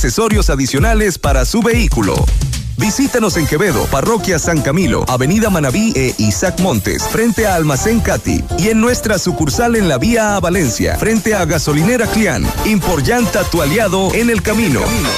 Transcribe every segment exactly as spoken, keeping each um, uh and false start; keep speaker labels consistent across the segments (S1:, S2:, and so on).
S1: accesorios adicionales para su vehículo. Visítanos en Quevedo, Parroquia San Camilo, Avenida Manabí e Isaac Montes, frente a Almacén Cati, y en nuestra sucursal en la vía a Valencia, frente a Gasolinera Clián. Imporllanta, tu aliado en el camino.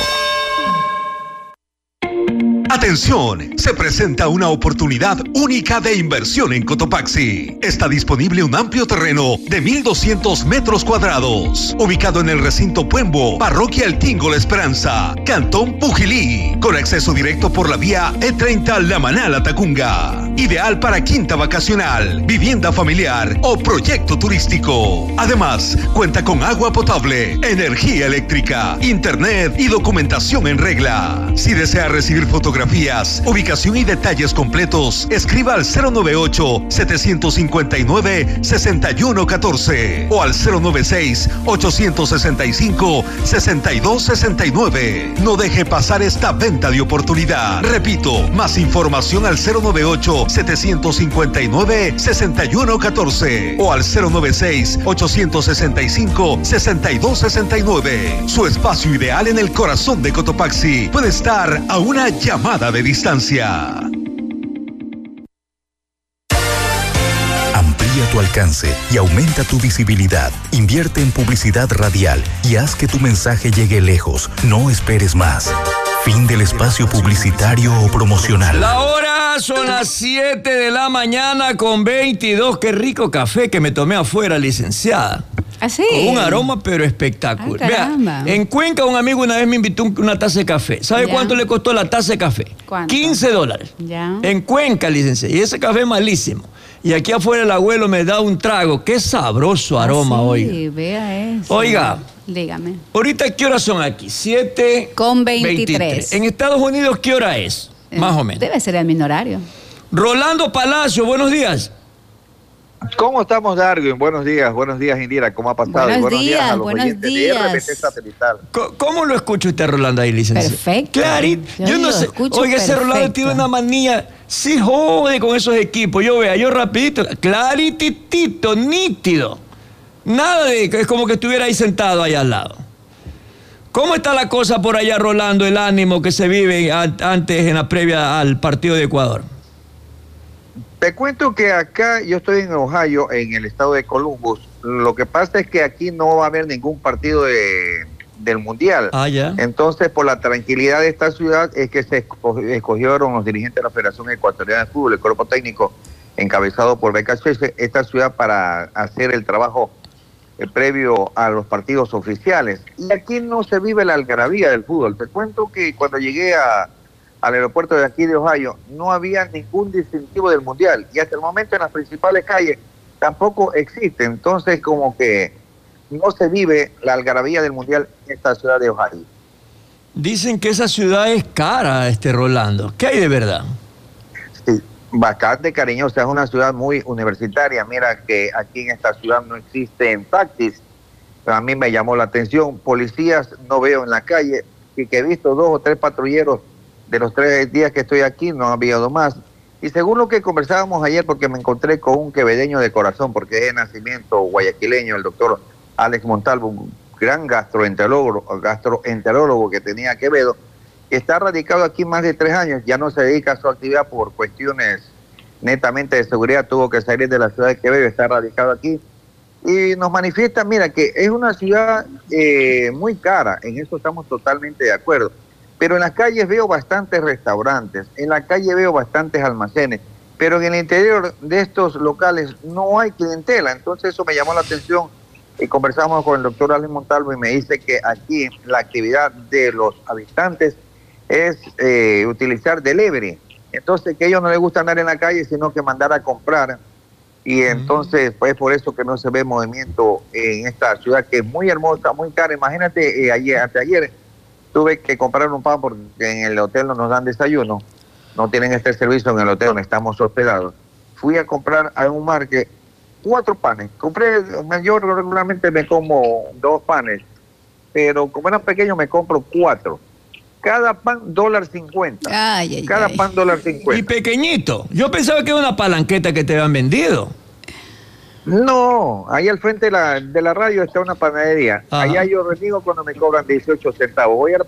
S2: Atención, se presenta una oportunidad única de inversión en Cotopaxi. Está disponible un amplio terreno de mil doscientos metros cuadrados, ubicado en el recinto Puembo, Parroquia El Tingo La Esperanza, Cantón Pujilí, con acceso directo por la vía E treinta La Manala Tacunga. Ideal para quinta vacacional, vivienda familiar o proyecto turístico. Además, cuenta con agua potable, energía eléctrica, internet y documentación en regla. Si desea recibir fotografías, ubicación y detalles completos, escriba al cero nueve ocho, siete cinco nueve, seis uno uno cuatro o al cero nueve seis, ocho seis cinco, seis dos seis nueve. No deje pasar esta venta de oportunidad. Repito, más información al cero nueve ocho, siete cinco nueve, seis uno uno cuatro o al cero nueve seis, ocho seis cinco, seis dos seis nueve. Su espacio ideal en el corazón de Cotopaxi puede estar a una llamada de distancia.
S1: Amplía tu alcance y aumenta tu visibilidad. Invierte en publicidad radial y haz que tu mensaje llegue lejos. No esperes más. Fin del espacio publicitario o promocional.
S3: La hora son las siete de la mañana con veintidós. Qué rico café que me tomé afuera, licenciada.
S4: ¿Ah, sí?
S3: Con un aroma pero espectacular.
S4: Ay,
S3: Vea, en Cuenca un amigo una vez me invitó una taza de café. ¿Sabe
S4: ya.
S3: cuánto le costó la taza de café?
S4: ¿Cuánto?
S3: quince dólares.
S4: Ya.
S3: En Cuenca, licenciada. Y ese café es malísimo. Y aquí afuera el abuelo me da un trago. Qué sabroso aroma,
S4: ah, sí,
S3: oiga.
S4: Vea eso.
S3: Oiga.
S4: Dígame.
S3: Ahorita, ¿qué horas son aquí? siete
S4: con veintitrés.
S3: veintitrés. En Estados Unidos, ¿qué hora es?
S4: Eh,
S3: Más o menos.
S4: Debe ser el mismo horario.
S3: Rolando Palacio, buenos días.
S5: ¿Cómo estamos, Darwin? Buenos días, buenos días, Indira. ¿Cómo ha pasado?
S4: Buenos,
S5: buenos días,
S4: días,
S5: a los
S4: buenos
S5: oyentes
S4: días.
S5: de R B T Satelital.
S3: ¿Cómo lo escucha usted, Rolando, ahí, licenciado?
S4: Perfecto.
S3: Clarito.
S4: Yo,
S3: Yo no
S4: lo
S3: sé.
S4: escucho
S3: Oiga, ese
S4: perfecto.
S3: Rolando tiene una manía. Sí jode con esos equipos. Yo vea, yo rapidito. Clarititito, nítido. Nada de que es como que estuviera ahí sentado ahí al lado. ¿Cómo está la cosa por allá, Rolando, el ánimo que se vive antes en la previa al partido de Ecuador?
S5: Te cuento que acá, yo estoy en Ohio, en el estado de Columbus. Lo que pasa es que aquí no va a haber ningún partido de, del Mundial.
S3: Ah, ya.
S5: Entonces, por la tranquilidad de esta ciudad, es que se escogió, escogieron los dirigentes de la Federación Ecuatoriana de Fútbol, el cuerpo técnico encabezado por Beca Cheche, esta ciudad para hacer el trabajo eh, previo a los partidos oficiales. Y aquí no se vive la algarabía del fútbol. Te cuento que cuando llegué a... al aeropuerto de aquí de Ohio, no había ningún distintivo del Mundial, y hasta el momento en las principales calles tampoco existe. Entonces, como que no se vive la algarabía del Mundial en esta ciudad de Ohio.
S3: Dicen que esa ciudad es cara, este Rolando. ¿Qué hay de verdad?
S5: Sí, bastante cariñosa, es una ciudad muy universitaria. Mira que aquí en esta ciudad no existen taxis. A mí me llamó la atención, policías no veo en la calle, y que he visto dos o tres patrulleros de los tres días que estoy aquí, no ha habido más. Y según lo que conversábamos ayer, porque me encontré con un quevedeño de corazón, porque es de nacimiento guayaquileño, el doctor Alex Montalvo, un gran gastroenterólogo, gastroenterólogo que tenía Quevedo, que está radicado aquí más de tres años, ya no se dedica a su actividad por cuestiones netamente de seguridad, tuvo que salir de la ciudad de Quevedo, está radicado aquí. Y nos manifiesta, mira, que es una ciudad eh, muy cara, en eso estamos totalmente de acuerdo. Pero en las calles veo bastantes restaurantes, en la calle veo bastantes almacenes, pero en el interior de estos locales no hay clientela. Entonces eso me llamó la atención y conversamos con el doctor Alex Montalvo y me dice que aquí la actividad de los habitantes es eh, utilizar delivery. Entonces que a ellos no les gusta andar en la calle, sino que mandar a comprar. Y entonces pues por eso que no se ve movimiento en esta ciudad que es muy hermosa, muy cara. Imagínate, eh, ayer, hasta ayer tuve que comprar un pan porque en el hotel no nos dan desayuno, no tienen este servicio en el hotel donde estamos hospedados. Fui a comprar a un market cuatro panes. Compré, yo regularmente me como dos panes, pero como eran pequeños me compro cuatro. Cada pan dólar cincuenta.
S4: Ay, ay,
S5: Cada
S4: ay.
S5: pan dólar cincuenta.
S3: Y pequeñito. Yo pensaba que era una palanqueta que te habían vendido.
S5: No, ahí al frente de la, de la radio está una panadería.
S3: Ajá.
S5: Allá yo reniego cuando me cobran dieciocho centavos. Voy a la